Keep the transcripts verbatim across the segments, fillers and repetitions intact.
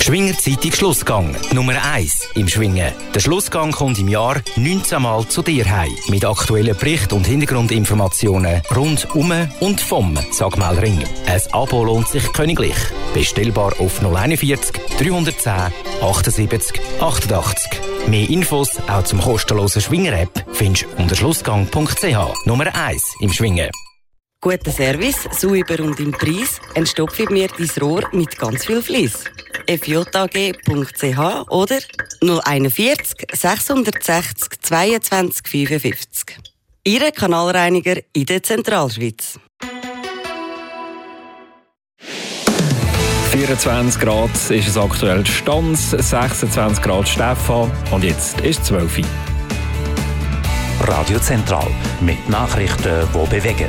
Schwingerzeitung Schlussgang. Nummer eins im Schwingen. Der Schlussgang kommt im Jahr neunzehn Mal zu dir heim. Mit aktuellen Berichten und Hintergrundinformationen rund um und vom Sagmelring. Ein Abo lohnt sich königlich. Bestellbar auf null einundvierzig dreihundertzehn achtundsiebzig achtundachtzig. Mehr Infos auch zum kostenlosen Schwinger-App findest du unter schlussgang punkt c h. Nummer eins im Schwingen. Guter Service, sauber und im Preis, ein stoffirmiertes Rohr mit ganz viel Fliess. f j a g punkt c h oder null einundvierzig sechshundertsechzig zweiundzwanzig fünfundfünfzig. Ihre Kanalreiniger in der Zentralschweiz. vierundzwanzig Grad ist es aktuell Stanz, sechsundzwanzig Grad Stefan und jetzt ist es zwölf Uhr. Radio Zentral mit Nachrichten, die bewegen.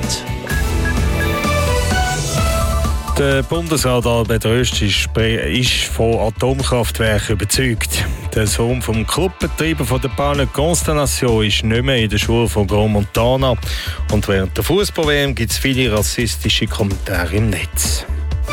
Der Bundesrat Albert Röst ist von Atomkraftwerken überzeugt. Der Sohn vom Clubbetreiber von der Paone Constellation ist nicht mehr in der Schule von Gromontana. Und während der Fußball-W M gibt es viele rassistische Kommentare im Netz.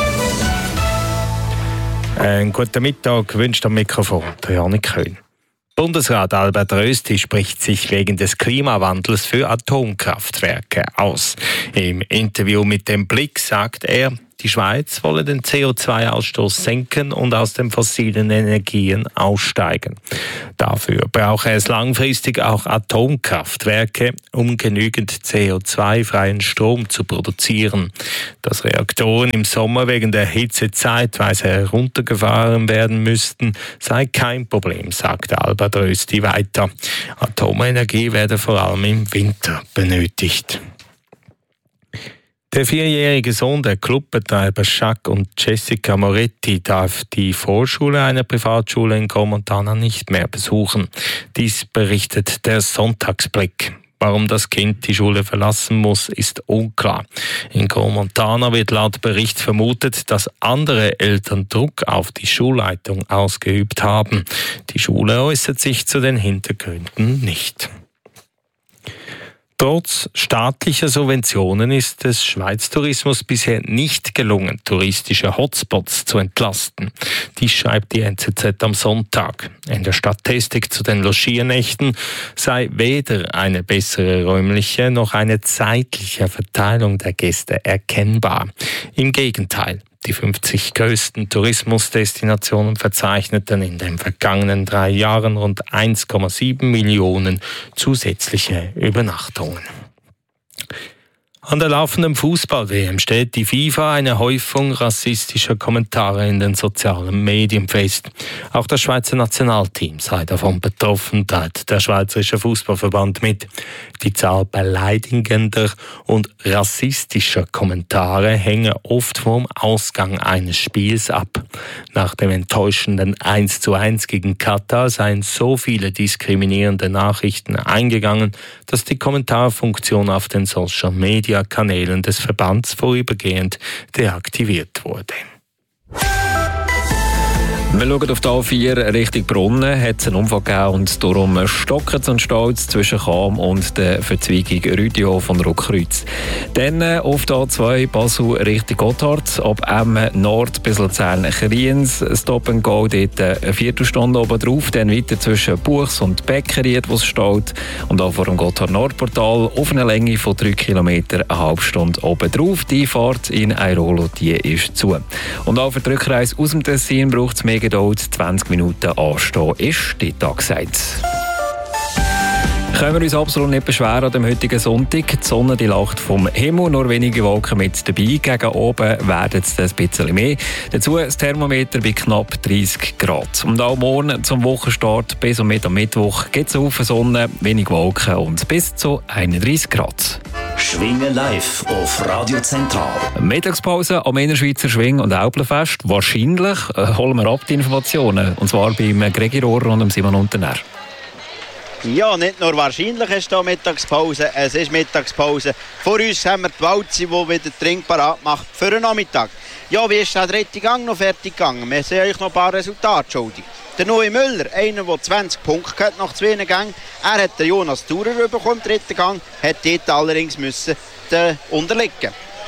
Einen guten Mittag wünscht am Mikrofon der Janik Köhn. Bundesrat Albert Rösti spricht sich wegen des Klimawandels für Atomkraftwerke aus. Im Interview mit dem Blick sagt er, die Schweiz wolle den C O zwei Ausstoß senken und aus den fossilen Energien aussteigen. Dafür brauche es langfristig auch Atomkraftwerke, um genügend C O zwei freien Strom zu produzieren. Dass Reaktoren im Sommer wegen der Hitze zeitweise heruntergefahren werden müssten, sei kein Problem, sagte Albert Rösti weiter. Atomenergie werde vor allem im Winter benötigt. Der vierjährige Sohn der Clubbetreiber Jacques und Jessica Moretti darf die Vorschule einer Privatschule in Gromontana nicht mehr besuchen. Dies berichtet der Sonntagsblick. Warum das Kind die Schule verlassen muss, ist unklar. In Gromontana wird laut Bericht vermutet, dass andere Eltern Druck auf die Schulleitung ausgeübt haben. Die Schule äußert sich zu den Hintergründen nicht. Trotz staatlicher Subventionen ist es Schweiz Tourismus bisher nicht gelungen, touristische Hotspots zu entlasten. Dies schreibt die N Z Z am Sonntag. In der Statistik zu den Logiernächten sei weder eine bessere räumliche noch eine zeitliche Verteilung der Gäste erkennbar. Im Gegenteil. Die fünfzig größten Tourismusdestinationen verzeichneten in den vergangenen drei Jahren rund eins Komma sieben Millionen zusätzliche Übernachtungen. An der laufenden Fußball-W M stellt die FIFA eine Häufung rassistischer Kommentare in den sozialen Medien fest. Auch das Schweizer Nationalteam sei davon betroffen, teilt der Schweizerische Fußballverband mit. Die Zahl beleidigender und rassistischer Kommentare hänge oft vom Ausgang eines Spiels ab. Nach dem enttäuschenden eins zu eins gegen Katar seien so viele diskriminierende Nachrichten eingegangen, dass die Kommentarfunktion auf den Social Media Kanälen des Verbands vorübergehend deaktiviert wurde. Wir schauen auf die A vier Richtung Brunnen. Hat es einen Unfall gegeben und darum stocken und Stolz zwischen Cham und der Verzweigung Rüdio von Ruckkreuz. Dann auf die A zwei Basel Richtung Gotthard. Ab Emmen Nord bis Luzern-Kriens. Stop and Go, dort eine Viertelstunde oben drauf. Dann weiter zwischen Buchs und Beckeried, wo es staut. Und auch vor dem Gotthard-Nordportal auf eine Länge von drei Kilometern eine halbe Stunde oben drauf. Die Fahrt in Airolo, die ist zu. Und auch für die Rückreise aus dem Tessin braucht es mehr Geduld, zwanzig Minuten anstehen ist die Tageszeit. Können wir uns absolut nicht beschweren an dem heutigen Sonntag. Die Sonne die lacht vom Himmel, nur wenige Wolken mit dabei. Gegen oben werden es ein bisschen mehr. Dazu das Thermometer bei knapp dreißig Grad. Und auch morgen zum Wochenstart bis und mit am Mittwoch gibt es auf Sonne, wenig Wolken und bis zu einunddreißig Grad. Schwingen live auf Radio Zentral. Mittagspause am Innerschweizer Schwing- und Äuplenfest. Wahrscheinlich äh, holen wir ab die Informationen. Und zwar beim Gregi Rohr und dem Simon Unterner. Ja, nicht nur wahrscheinlich ist hier Mittagspause, es ist Mittagspause. Vor uns haben wir die Walze, die wieder trinkbar macht für den Nachmittag. Ja, wie ist der dritte Gang noch fertig gegangen? Wir sehen euch noch ein paar Resultate schuldig. Der Noe Müller, einer, der zwanzig Punkte hat nach zwei Gängen, er hat den Jonas Thurer bekommen im dritten Gang, hat dort allerdings müssen unterliegen.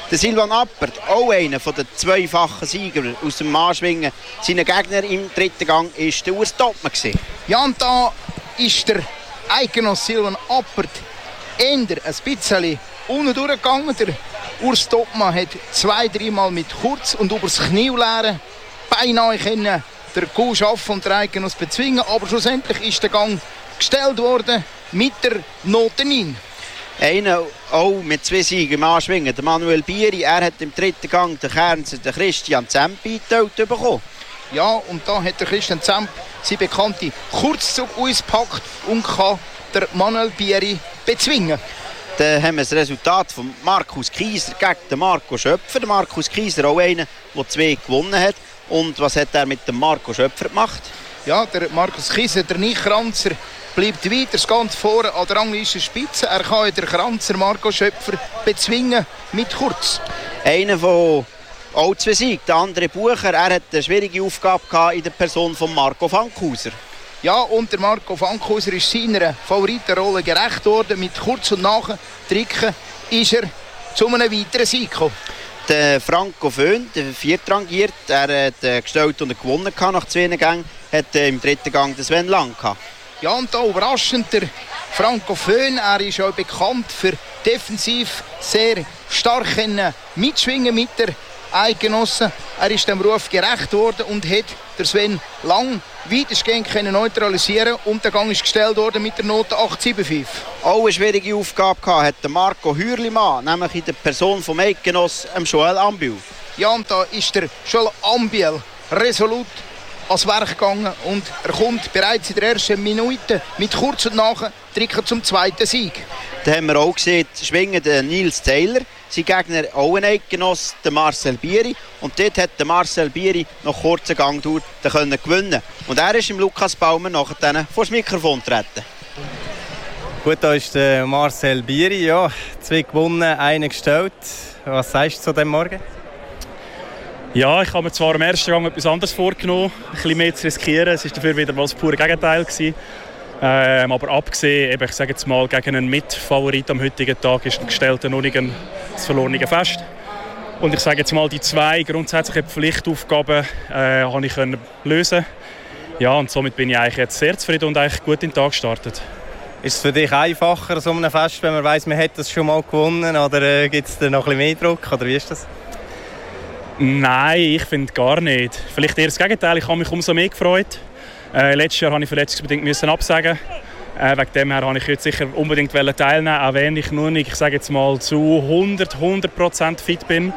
Der Silvan Appert, auch einer der zweifachen Sieger aus dem Mannschwingen. Sein Gegner im dritten Gang war der Urs Topmann. Ja, und da ist der Eidgenoss Silvan Appert eher ein bisschen unten durchgegangen. Der Urs Topmann hat zwei, dreimal mit kurz und übers Knie leeren beinahe können der Kuh schaffen und der Eidgenoss bezwingen. Aber schlussendlich ist der Gang gestellt worden mit der Note neun. Einer auch mit zwei Siegen im Anschwingen, der Manuel Bieri. Er hat im dritten Gang den Kernser, den Christian Zemp, eingeteilt bekommen. Ja, und da hat der Christian Zemp seine bekannte Kurzzug ausgepackt und kann der Manuel Bieri bezwingen. Dann haben wir das Resultat von Markus Kieser gegen den Marco Schöpfer. Der Markus Kieser auch einer, der zwei gewonnen hat. Und was hat er mit dem Marco Schöpfer gemacht? Ja, der Markus Kieser, der Nicht-Kranzer, bleibt weiter ganz vorne an der Ranglistenspitze. Er kann den Kranzer Marco Schöpfer bezwingen mit kurz. Einer von auch zwei Siegen, der andere Bucher. Er hat eine schwierige Aufgabe gehabt in der Person von Marco Fankhauser. Ja, und der Marco Fankhauser ist seiner Favoritenrolle gerecht worden. Mit kurz und nach Tricken ist er zu einem weiteren Sieg gekommen. Der Franco Föhn, der Viertrangiert, er hat äh, gestellt und gewonnen nach zwei Gängen, hat äh, im dritten Gang den Sven Lang gehabt. Ja, und da überraschend der Franco Föhn, er ist auch bekannt für defensiv sehr stark mitschwingen mit der Eidgenossen. Er ist dem Ruf gerecht worden und hat der Sven Lang weitestgehend neutralisieren und der Gang ist gestellt worden mit der Note acht sieben fünf. Auch eine schwierige Aufgabe gehabt hat der Marco Hürlimann, nämlich in der Person vom Eidgenoss Joel Ambiel. Ja, und da ist der Joel Ambiel resolut ans Werk gegangen und er kommt bereits in der ersten Minute mit kurz und nach Tricken zum zweiten Sieg. Da haben wir auch gesehen, schwingen der Nils Taylor, sein Gegner auch ein Eidgenoss, der Marcel Bieri. Und dort hat der Marcel Bieri noch kurzen Gang durch gewinnen können. Und er ist im Lukas Baumer nachher vor das Mikrofon getreten. Gut, da ist der Marcel Bieri, ja, zwei gewonnen, einen gestellt. Was sagst du zu diesem Morgen? Ja, ich habe mir zwar am ersten Gang etwas anderes vorgenommen, ein bisschen mehr zu riskieren. Es war dafür wieder mal das pure Gegenteil gewesen. Ähm, aber abgesehen, eben, ich sage jetzt mal, gegen einen Mitfavorit am heutigen Tag ist ein gestellter noch nicht ein verlorenes Fest. Und ich sage jetzt mal, die zwei grundsätzlichen Pflichtaufgaben äh, habe ich können lösen. Ja, und somit bin ich eigentlich jetzt sehr zufrieden und eigentlich gut in den Tag gestartet. Ist es für dich einfacher, so einem Fest, wenn man weiss, man hat das schon mal gewonnen? Oder äh, gibt es da noch ein bisschen mehr Druck? Oder wie ist das? Nein, ich finde gar nicht. Vielleicht eher das Gegenteil. Ich habe mich umso mehr gefreut. Äh, letztes Jahr musste ich verletzungsbedingt müssen absagen. Äh, wegen dem her wollte ich jetzt sicher unbedingt teilnehmen, auch wenn ich nur nicht, ich sage jetzt mal, zu hundert Prozent fit bin.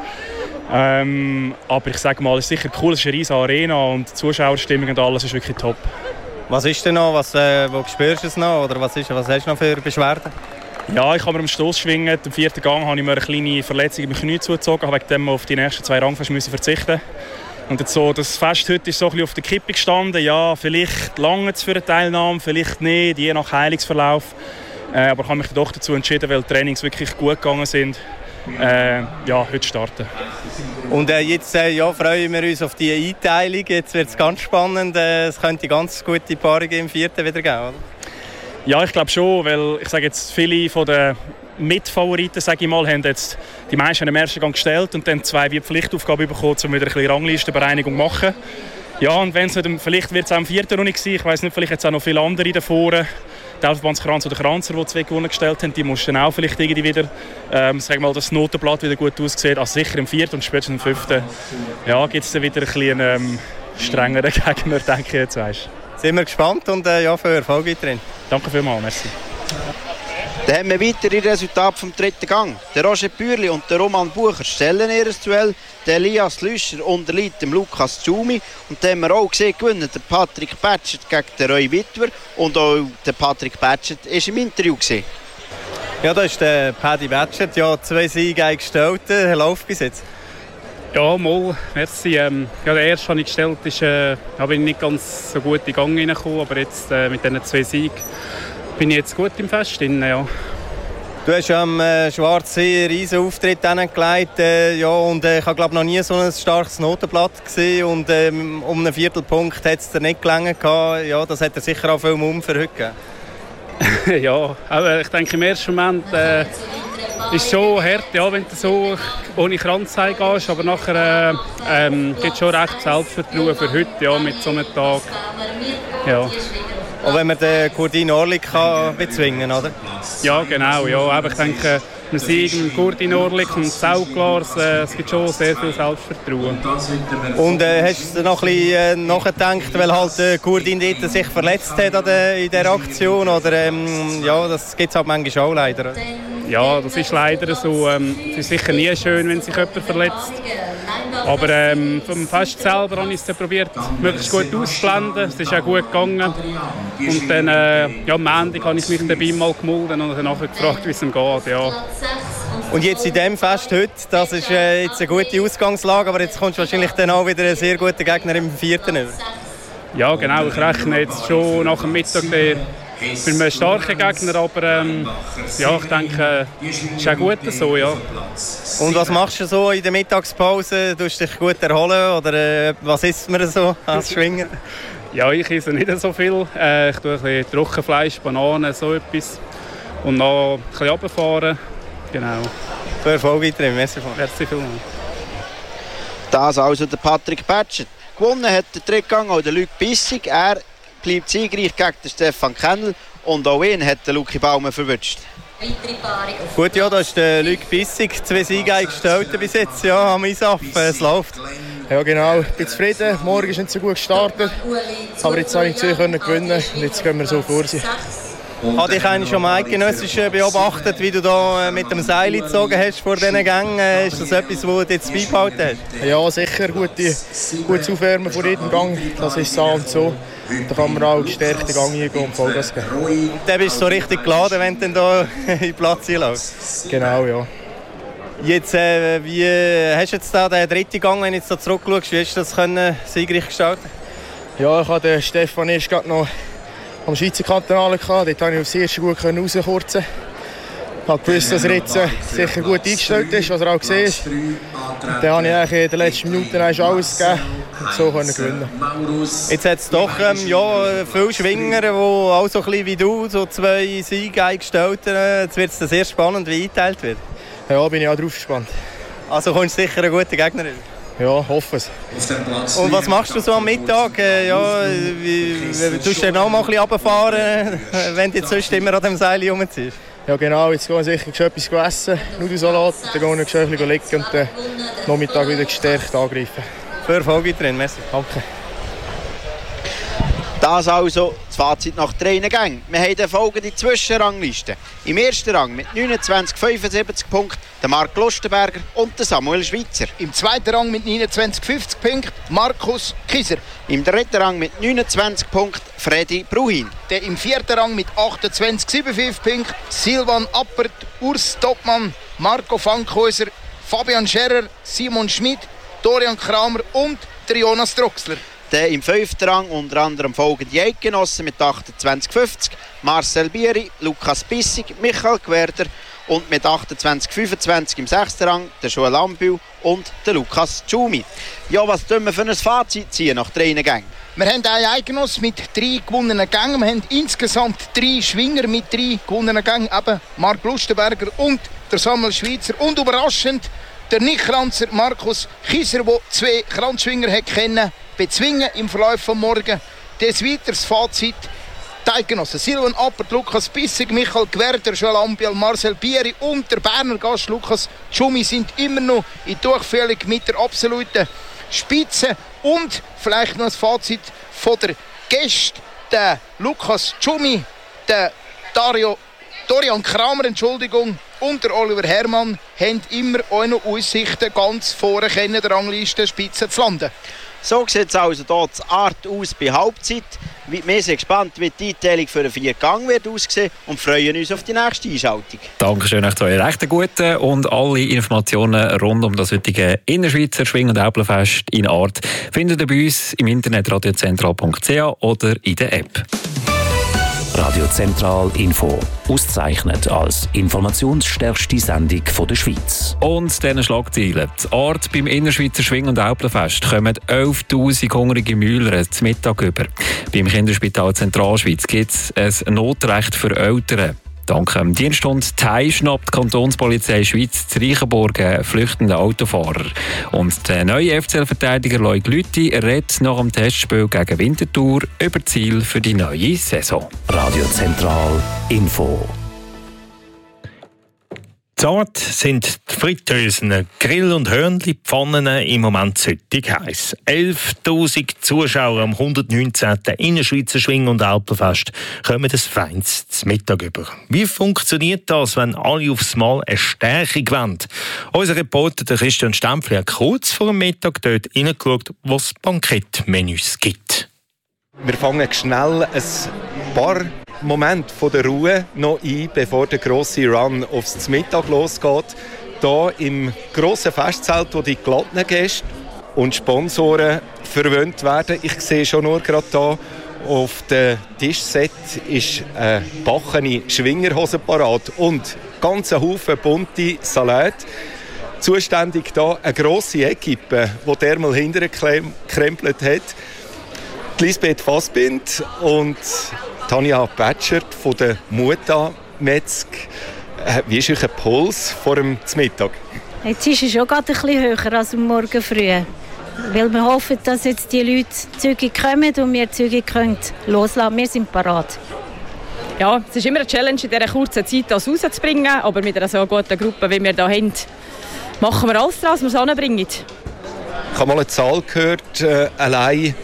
Ähm, aber ich sage mal, es ist sicher cool, es ist eine riesige Arena und die Zuschauerstimmung und alles ist wirklich top. Was ist denn noch? Was, äh, wo spürst du es noch? Oder was, ist, was hast du noch für Beschwerden? Ja, ich habe mir am Stoßschwingen, im vierten Gang, habe ich mir eine kleine Verletzung im Knie zugezogen, habe wegen dem auf die nächsten zwei Rangfeste verzichten. Und jetzt so, das Fest heute ist so ein bisschen auf der Kippe gestanden. Ja, vielleicht lange für eine Teilnahme, vielleicht nicht, je nach Heilungsverlauf. Äh, aber ich habe mich doch dazu entschieden, weil die Trainings wirklich gut gegangen sind, äh, ja, heute starten. Und äh, jetzt äh, ja, freuen wir uns auf die Einteilung. Jetzt wird es ganz spannend. Äh, es könnte ganz gute Paarungen im vierten wieder geben, oder? Ja, ich glaube schon, weil ich sage jetzt, viele von den Mitfavoriten, sage ich mal, haben jetzt die meisten im ersten Gang gestellt und dann zwei wie Pflichtaufgaben bekommen, um wieder ein bisschen Ranglistenbereinigung zu machen. Ja, und wenn es nicht, vielleicht wird es auch im vierten noch nicht sein. Ich weiss nicht, vielleicht jetzt auch noch viele andere davor. Der Elfbandskranz oder Kranzer, die zwei gewonnen gestellt haben, die mussten dann auch vielleicht irgendwie wieder, ähm, sag mal, das Notenblatt wieder gut aussieht. Also sicher im vierten und spätestens im fünften. Ja, gibt es dann wieder ein bisschen ähm, strengeren Gegner, denke ich jetzt, weißt. Sind wir gespannt und äh, ja, viel Erfolg drin. Danke vielmals, merci. Dann haben wir weitere Resultate vom dritten Gang. Der Roger Bürli und der Roman Bucher stellen ihr Duell. Der Elias Lüscher unterliegt dem Lukas Zumi. Und dann haben wir auch gesehen, gewinnen der Patrick Batschert gegen den Roy Wittwer. Und auch der Patrick Batschert war im Interview gesehen. Ja, da ist der Paddy Batschert. Ja, zwei Siege eingestellt. Er läuft bis jetzt. Ja, mal, merci. Ähm, ja, der erste, den ich gestellt habe, ist, äh, bin ich nicht ganz so gut in den Gang reingekommen. Aber jetzt äh, mit diesen zwei Siegen bin ich jetzt gut im Fest drin, ja. Du hast am äh, Schwarzsee einen riesen Auftritt hingelegt. Äh, ja, und äh, ich habe glaube noch nie so ein starkes Notenblatt gesehen. Und ähm, um einen Viertelpunkt hat es dir nicht gelangen. Ja, das hat er sicher auch viel Mumm für heute gegeben. Ja, aber ich denke im ersten Moment äh, ist schon hart, ja, wenn du so ohne Kranz heimgehst, aber nachher äh, ähm, gibt es schon recht Selbstvertrauen für heute, ja, mit so einem Tag. Ja. Und wenn man den Gurdin Orlik kann bezwingen, oder? Ja, genau. Ja. Aber ich denke, ein Sieg mit Gurdin Orlik und Sauglars, äh, es gibt schon sehr viel Selbstvertrauen. Und äh, hast du noch ein bisschen äh, nachgedacht, weil halt äh, Gurdin dort sich verletzt hat an der, in dieser Aktion? Oder, ähm, ja, das gibt es halt manchmal auch leider. Ja, das ist leider so. Ähm, es ist sicher nie schön, wenn sich jemand verletzt. Aber ähm, vom Fest selber habe ich es probiert, möglichst gut auszublenden. Es ist auch gut gegangen. Und dann äh, ja, am Ende habe ich mich dabei mal gemolden und dann nachher gefragt, wie es ihm geht. Ja. Und jetzt in diesem Fest heute, das ist äh, jetzt eine gute Ausgangslage, aber jetzt kommst du wahrscheinlich dann auch wieder einen sehr guten Gegner im vierten über. Ja, genau. Ich rechne jetzt schon nach dem Mittag der Ich bin ein starker Gegner, aber ähm, ja, ich denke, es ist auch gut so, ja. Und was machst du so in der Mittagspause? Tust du dich gut erholen oder äh, was isst man so als Schwinger? Ja, ich esse nicht so viel. Äh, ich tue ein bisschen Trockenfleisch, Bananen, so etwas. Und noch ein bisschen runterfahren. Genau. Viel Erfolg weiterhin. Merci vielmals. Das also der Patrick Patschert. Gewonnen hat der Drittgang auch der Luc Bissig. Er bleibt siegreich gegen den Stefan Kennel und auch ihn hat der Luki Baumann verwünscht. Gut, ja, da ist der Luc Bissig, zwei Siege eingestellt bis jetzt, ja, am Isaf, es läuft. Ja genau, ich bin zufrieden, morgen ist nicht so gut gestartet, aber jetzt habe ich gesehen, können gewinnen und jetzt gehen wir so vor sie. Habe ich eigentlich schon mal eidgenössisch beobachtet, wie du da mit dem Seil gezogen hast vor diesen Gängen? Ist das etwas, das du jetzt beibehalten hast? Ja, sicher. Gute, gutes Aufwärmen vor jedem Gang. Das ist so und so. Da kann man auch gestärkt den Gang eingehen und Vollgas geben. Und dann bist du so richtig geladen, wenn du dann da in den Platz hinläufst? Genau, ja. Jetzt, äh, wie hast du jetzt da den dritten Gang, wenn du jetzt da zurückschaust, wie hast du das können, siegreich gestalten? Ja, ich hatte den Stefan erst gerade noch am Schweizer Kantonalen gehabt. Dort konnte ich aufs erste gut rauskürzen. Ich habe gewusst, dass er jetzt äh, sicher gut eingestellt ist, was er auch gesehen ist. Und dann habe ich eigentlich in den letzten Minuten alles gegeben und so können gewinnen. Jetzt hat es doch ähm, ja, viele Schwinger, die auch so ein bisschen wie du so zwei Siege eingestellt haben. Jetzt wird es sehr spannend, wie eingeteilt wird. Ja, bin ich auch drauf gespannt. Also kommst du sicher einen guten Gegner rein? Ja, hoffe es. Und was machst du so am Mittag? Äh, ja, wie, wie, tust du dann auch mal ein bisschen runterfahren, wenn du jetzt sonst immer an dem Seil rumziehst? Ja genau, jetzt gehen wir sicher etwas essen, Nudelsalat, dann gehen wir schön liegen und den Nachmittag wieder gestärkt angreifen. Viel Erfolg drin, merci. Danke. Das also das Fazit nach drei Gängen. Wir haben die folgende Zwischenrangliste. Im ersten Rang mit neunundzwanzig Komma fünfundsiebzig Punkten der Marc Lustenberger und der Samuel Schweitzer. Im zweiten Rang mit neunundzwanzig Komma fünfzig Punkten Markus Kieser. Im dritten Rang mit neunundzwanzig Punkten Freddy Bruhin. Der im vierten Rang mit achtundzwanzig Komma siebenundfünfzig Punkten Silvan Appert, Urs Topmann, Marco Fankhäuser, Fabian Scherer, Simon Schmidt, Dorian Kramer und der Jonas Droxler. Der im fünften Rang unter anderem folgende Eidgenossen mit achtundzwanzig Komma fünfzig, Marcel Bieri, Lukas Bissig, Michael Gwerder und mit achtundzwanzig Komma fünfundzwanzig im sechsten Rang der Joel Ambühl und der Lukas Tschumi. Ja, was tun wir für ein Fazit ziehen nach drei Gängen? Wir haben einen Eidgenoss mit drei gewonnenen Gängen. Wir haben insgesamt drei Schwinger mit drei gewonnenen Gängen. Eben Marc Lustenberger und der Samuel Schweitzer. Und überraschend der Nicht-Kranzer Markus Kieser, der zwei Kranzschwinger hat kennen, bezwingen im Verlauf von morgen. Des weiteres Fazit: die Eidgenossen Silvan Appert, Lukas Bissig, Michael Gwerder, Joel Ambiel, Marcel Bieri und der Berner Gast Lukas Tschumi sind immer noch in Durchführung mit der absoluten Spitze. Und vielleicht noch ein Fazit von der Gäste: der Lukas Tschumi, der Dario, Dorian Kramer, Entschuldigung, und der Oliver Herrmann haben immer auch noch Aussichten, ganz vorne in der Rangliste Spitze zu landen. So sieht es also hier die Art aus bei Halbzeit. Wir sind gespannt, wie die Einteilung für den vierten Gang wird aussehen und freuen uns auf die nächste Einschaltung. Dankeschön euch zwei recht guten und alle Informationen rund um das heutige Innerschweizer Schwing- und Äpfelfest in Art findet ihr bei uns im Internet radiozentral punkt c h oder in der App. Radio Zentral Info. Ausgezeichnet als informationsstärkste Sendung der Schweiz. Und diesen Schlagzeilen. Die Art beim Innerschweizer Schwing- und Äpfelfest kommen elftausend hungrige Mühler zum Mittag über. Beim Kinderspital Zentralschweiz gibt es ein Notrecht für Eltern. Dank dem Diensthund Thai schnappt die Kantonspolizei Schweiz zu Reichenburg einen flüchtenden Autofahrer. Und der neue F C L-Verteidiger Loic Lüthi redet nach dem Testspiel gegen Winterthur über Ziel für die neue Saison. Radio Zentral Info. Dort sind die Fritteusen, Grill- und Hörnli-Pfannen im Moment süttig heiß. elftausend Zuschauer am hundertneunzehnten Innerschweizer Schwing- und Alpenfest kommen das Feins zum Mittag über. Wie funktioniert das, wenn alle aufs Mal eine Stärkung wollen? Unser Reporter Christian Stempfli hat kurz vor dem Mittag dort hineingeschaut, wo es Bankettmenüs gibt. Wir fangen schnell ein paar Moment von der Ruhe noch ein, bevor der grosse Run aufs Mittag losgeht. Hier im grossen Festzelt, wo die glatten Gäste und Sponsoren verwöhnt werden. Ich sehe schon nur gerade hier auf dem Tischset ist eine bachene Schwingerhose parat und ganz ein Haufen bunte Salat. Zuständig hier eine grosse Equipe, die der mal hintergekrempelt hat. Die Lisbeth Fassbind und Tanja Batschert von der Muta Metzg. Wie ist euer Puls vor dem Mittag? Jetzt ist es schon gerade ein bisschen höher als am Morgen früh. Weil wir hoffen, dass jetzt die Leute zügig kommen und wir zügig können loslassen. Wir sind parat. Ja, es ist immer eine Challenge, in dieser kurzen Zeit das rauszubringen. Aber mit einer so guten Gruppe, wie wir hier haben, machen wir alles dran, was wir es anbringen. Ich habe mal eine Zahl gehört, äh, allein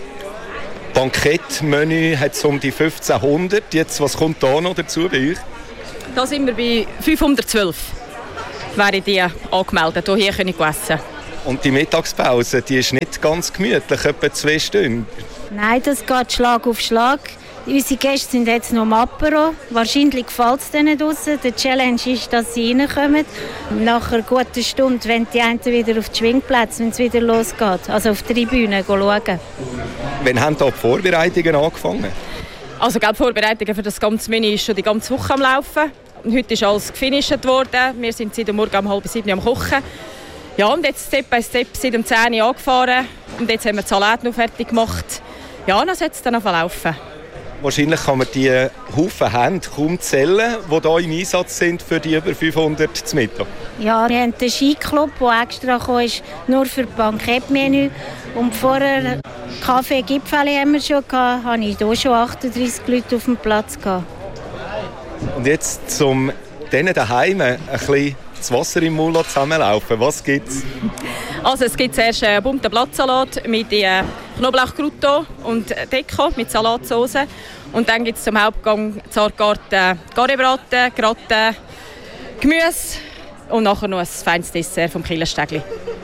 Bankettmenü hat es um die fünfzehnhundert. Jetzt, was kommt da noch dazu bei euch? Da sind wir bei fünfhundertzwölf. Wäre die angemeldet, die hier essen können. Und die Mittagspause, die ist nicht ganz gemütlich, etwa zwei Stunden? Nein, das geht Schlag auf Schlag. Unsere Gäste sind jetzt noch im Apero. Wahrscheinlich gefällt es denen draussen. Die Challenge ist, dass sie reinkommen. Nach einer guten Stunde, wenn die einen wieder auf die Schwingplätze, wenn es wieder losgeht, also auf die Tribüne schauen. Wann haben da die Vorbereitungen angefangen? Also die Vorbereitungen für das ganze Menü ist schon die ganze Woche am Laufen. Und heute ist alles gefinisht worden. Wir sind seit morgen um halb sieben am Kochen. Ja, und jetzt Step by Step seit um zehn Uhr angefahren. Und jetzt haben wir die Salat noch fertig gemacht. Ja, dann sollte es dann laufen. Wahrscheinlich kann man die Haufen Hände kaum zählen, die hier im Einsatz sind für die über fünfhundert zum Mittag. Ja, wir haben den Skiclub, der extra gekommen ist, nur für das Bankettmenü. Und vorher Kaffee Gipfeli haben wir schon gehabt, habe ich hier schon achtunddreissig Leute auf dem Platz gehabt. Und jetzt zum denen daheim ein bisschen das Wasser im Mund zusammenlaufen. Was gibt's? Also es gibt zuerst einen bunten Blattsalat mit äh, Knoblauchcrouton und Deko mit Salatsauce. Und dann gibt es zum Hauptgang Zartgarten, Garrebraten, Gratin, Gemüse und nachher noch ein feines Dessert vom Kielerstägli.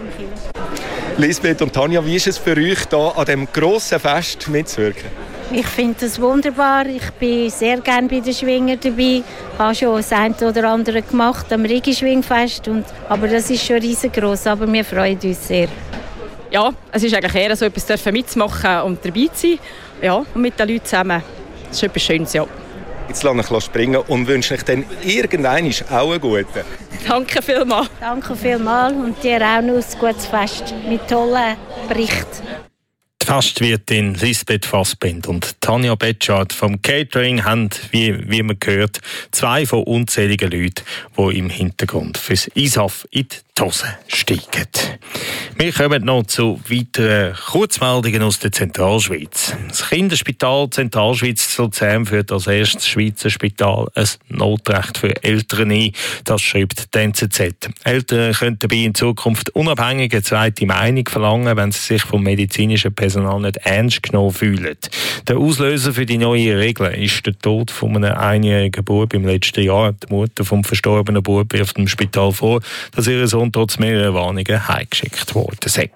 Lisbeth und Tanja, wie ist es für euch, hier an diesem grossen Fest mitzuwirken? Ich finde das wunderbar. Ich bin sehr gerne bei den Schwinger dabei. Ich habe schon das eine oder andere gemacht am Rigi-Schwingfest. Und, aber das ist schon riesengroß. Aber wir freuen uns sehr. Ja, es ist eigentlich eher so etwas mitzumachen und dabei zu sein. Ja, und mit den Leuten zusammen. Das ist etwas Schönes, ja. Jetzt lasse ich springen und wünsche euch dann irgendwann auch einen guten. Danke vielmals. Danke vielmals und dir auch noch ein gutes Fest mit tollen Berichten. Die Festwirtin Lisbeth Fassbind und Tanja Betschart vom Catering haben, wie, wie man gehört, zwei von unzähligen Leuten, die im Hintergrund fürs Eishof in die Hose steigen. Wir kommen noch zu weiteren Kurzmeldungen aus der Zentralschweiz. Das Kinderspital Zentralschweiz zu Luzern führt als erstes Schweizer Spital ein Notrecht für Eltern ein. Das schreibt die N Z Z. Eltern können dabei in Zukunft unabhängig eine zweite Meinung verlangen, wenn sie sich vom medizinischen Personal nicht ernst genommen fühlen. Der Auslöser für die neue Regel ist der Tod von einem einjährigen Bub im letzten Jahr. Die Mutter vom verstorbenen Bub wirft dem Spital vor, dass ihr Sohn trotz mehrerer Warnungen heimgeschickt worden sei.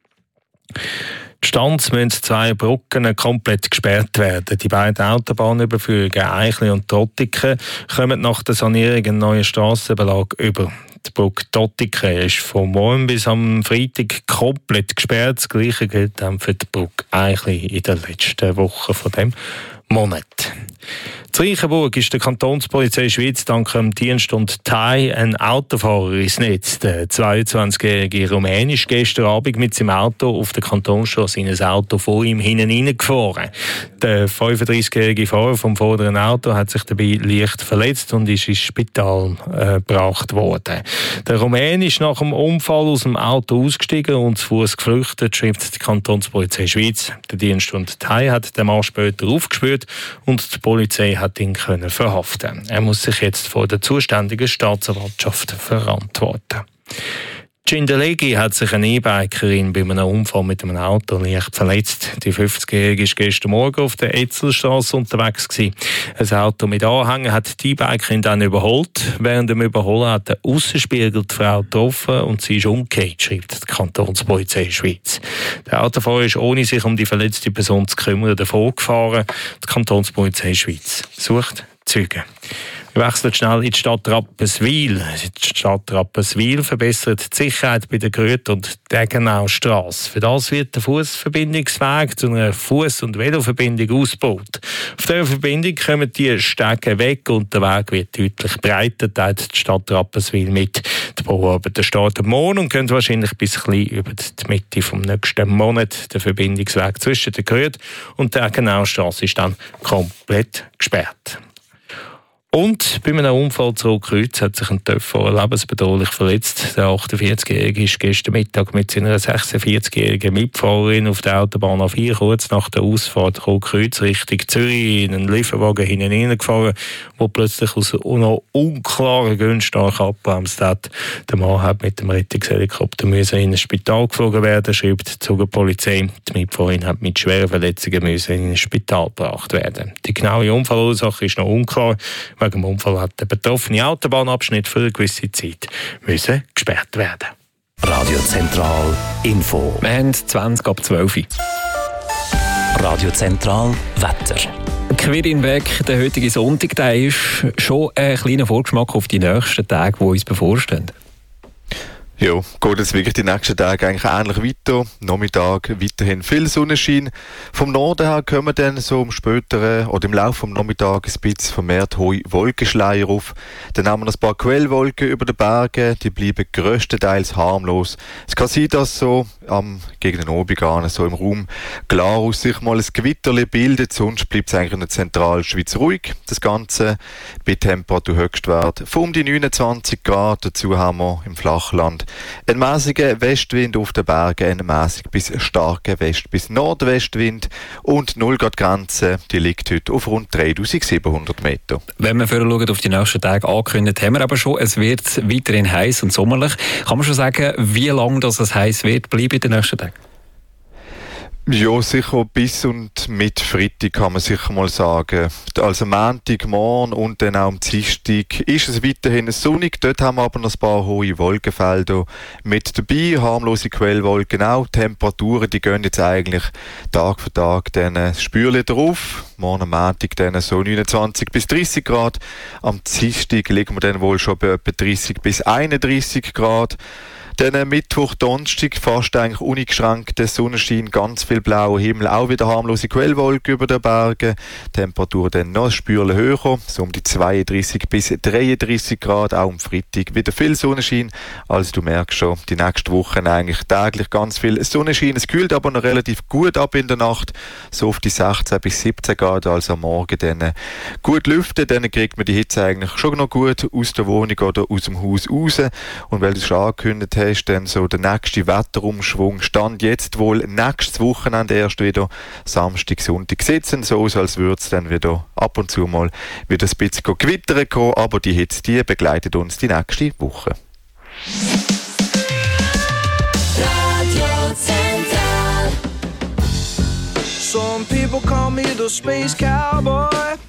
Die Stanz müssen zwei Brücken komplett gesperrt werden. Die beiden Autobahnüberführungen Eichli und Trottiken kommen nach der Sanierung einen neuen Strassenbelag über. Die Brücke Trottiken ist von morgen bis am Freitag komplett gesperrt. Das Gleiche gilt dann für die Brücke Eichli in der letzten Woche von dem Monate. In Reichenburg ist der Kantonspolizei Schweiz dank dem Dienst und T A I ein Autofahrer ins Netz. Der zweiundzwanzigjährige Rumän ist gestern Abend mit seinem Auto auf der Kantonsstrasse in ein Auto vor ihm hinten reingefahren. Der fünfunddreißigjährige Fahrer vom vorderen Auto hat sich dabei leicht verletzt und ist ins Spital äh, gebracht worden. Der Rumän ist nach dem Unfall aus dem Auto ausgestiegen und zu Fuß geflüchtet, schreibt die Kantonspolizei Schweiz. Der Dienst und T A I hat den Mann später aufgespürt und die Polizei hat ihn können verhaften. Er muss sich jetzt vor der zuständigen Staatsanwaltschaft verantworten. Cindelegi hat sich eine E-Bikerin bei einem Unfall mit einem Auto leicht verletzt. Die fünfzigjährige war gestern Morgen auf der Etzelstrasse unterwegs gewesen. Ein Auto mit Anhänger hat die E-Bikerin dann überholt. Während dem Überholen hat der Aussenspiegel die Frau getroffen und sie ist umgekehrt, schreibt die Kantonspolizei Schweiz. Der Autofahrer ist, ohne sich um die verletzte Person zu kümmern, davon gefahren. Die Kantonspolizei Schweiz sucht Zeugen. Wir wechseln schnell in die Stadt Rapperswil. Die Stadt Rapperswil verbessert die Sicherheit bei der Grüt- und Degenaustrasse. Für das wird der Fußverbindungsweg zu einer Fuß- und Veloverbindung ausgebaut. Auf dieser Verbindung kommen die Stege weg und der Weg wird deutlich breiter, teilt die Stadt Rapperswil mit. Die Bauarbeiten starten morgen und gehen wahrscheinlich bis ein bisschen über die Mitte des nächsten Monats. Der Verbindungsweg zwischen der Grüt- und der Degenaustrasse ist dann komplett gesperrt. Und bei einem Unfall zu Rotkreuz hat sich ein Töfffahrer lebensbedrohlich verletzt. Der achtundvierzigjährige ist gestern Mittag mit seiner sechsundvierzigjährigen Mitfahrerin auf der Autobahn A vier kurz nach der Ausfahrt Rotkreuz Richtung Zürich in einen Lieferwagen hineingefahren, der plötzlich aus noch unklaren Gründen stark abgebremst hat. Der Mann hat mit dem Rettungshelikopter müssen in ein Spital geflogen werden, schreibt die Zugenpolizei. Die Mitfahrerin hat mit schweren Verletzungen müssen in ein Spital gebracht werden. Die genaue Unfallursache ist noch unklar. Wegen dem Unfall hat der betroffene Autobahnabschnitt für eine gewisse Zeit müssen gesperrt werden. Radio Zentral Info. Wir haben zwanzig ab zwölf. Radio Zentral Wetter. Quirin weg, der heutige Sonntag, der ist schon ein kleiner Vorgeschmack auf die nächsten Tage, die uns bevorstehen. Ja, geht es wirklich die nächsten Tage eigentlich ähnlich weiter. Nachmittag weiterhin viel Sonnenschein. Vom Norden her kommen dann so im späteren oder im Laufe des Nachmittags ein bisschen vermehrt hohe Wolkenschleier auf. Dann haben wir noch ein paar Quellwolken über den Bergen, die bleiben grösstenteils harmlos. Es kann sein, dass so am gegen den Abend an, so im Raum Glarus sich mal ein Gewitterli bildet, sonst bleibt es eigentlich in der Zentralschweiz ruhig. Das Ganze bei Temperaturhöchstwert von um die neunundzwanzig Grad. Dazu haben wir im Flachland ein mäßiger Westwind auf den Bergen, ein mäßig bis starker West- bis Nordwestwind und null Grad Grenze, die liegt heute auf rund dreitausendsiebenhundert Meter. Wenn wir vorher schauen auf die nächsten Tage angekündigt, haben wir aber schon, es wird weiterhin heiß und sommerlich. Kann man schon sagen, wie lange das es heiß wird bleiben in den nächsten Tagen? Ja, sicher bis und mit Freitag kann man sicher mal sagen. Also Montag, morgen und dann auch am Dienstag ist es weiterhin sonnig. Dort haben wir aber noch ein paar hohe Wolkenfelder mit dabei. Harmlose Quellwolken auch. Temperaturen, die gehen jetzt eigentlich Tag für Tag dann spürlich drauf. Morgen am Montag dann so neunundzwanzig bis dreißig Grad. Am Dienstag liegen wir dann wohl schon bei etwa dreißig bis einunddreißig Grad. Dann Mittwoch, Donnerstag fast eigentlich uneingeschränkter Sonnenschein, ganz viel blauer Himmel, auch wieder harmlose Quellwolken über den Bergen. Temperatur dann noch ein Spürchen höher, so um die zweiunddreißig bis dreiunddreißig Grad, auch am Freitag wieder viel Sonnenschein. Also du merkst schon, die nächsten Wochen eigentlich täglich ganz viel Sonnenschein. Es kühlt aber noch relativ gut ab in der Nacht, so auf die sechzehn bis siebzehn Grad, also am Morgen dann gut lüften, dann kriegt man die Hitze eigentlich schon noch gut aus der Wohnung oder aus dem Haus raus. Und weil du es schon angekündigt hast, ist dann so der nächste Wetterumschwung. Stand jetzt wohl nächstes Wochenende erst wieder Samstag, Sonntag sitzen, so als würde es dann wieder ab und zu mal wieder ein bisschen gewittern kommen, aber die Hitze, die begleitet uns die nächste Woche. Radio Zentral. Some people call me the space cowboy.